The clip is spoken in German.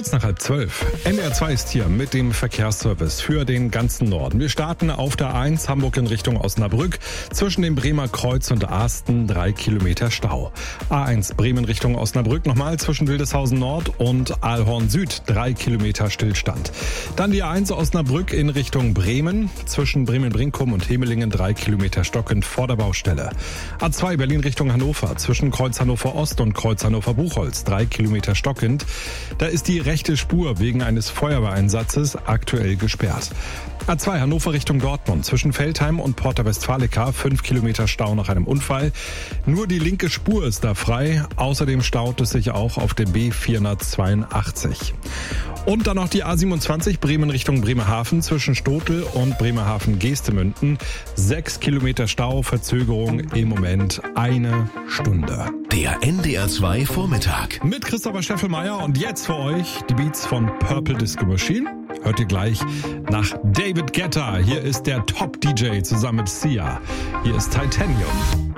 Kurz nach 11:30. NDR 2 ist hier mit dem Verkehrsservice für den ganzen Norden. Wir starten auf der A1 Hamburg in Richtung Osnabrück. Zwischen dem Bremer Kreuz und Asten 3 Kilometer Stau. A1 Bremen Richtung Osnabrück nochmal zwischen Wildeshausen Nord und Aalhorn Süd 3 Kilometer Stillstand. Dann die A1 Osnabrück in Richtung Bremen. Zwischen Bremen-Brinkum und Hemelingen 3 Kilometer stockend vor der Baustelle. A2 Berlin Richtung Hannover. Zwischen Kreuz Hannover Ost und Kreuz Hannover Buchholz 3 Kilometer stockend. Da ist die rechte Spur wegen eines Feuerwehreinsatzes aktuell gesperrt. A2 Hannover Richtung Dortmund. Zwischen Veltheim und Porta Westfalica 5 Kilometer Stau nach einem Unfall. Nur die linke Spur ist da frei. Außerdem staut es sich auch auf der B482. Und dann noch die A27 Bremen Richtung Bremerhaven zwischen Stotel und Bremerhaven-Geestemünden. 6 Kilometer Stau, Verzögerung im Moment 1 Stunde. Der NDR 2 Vormittag. Mit Christopher Steffelmeier und jetzt für euch die Beats von Purple Disco Machine. Hört ihr gleich nach David Guetta. Hier ist der Top-DJ zusammen mit Sia. Hier ist Titanium.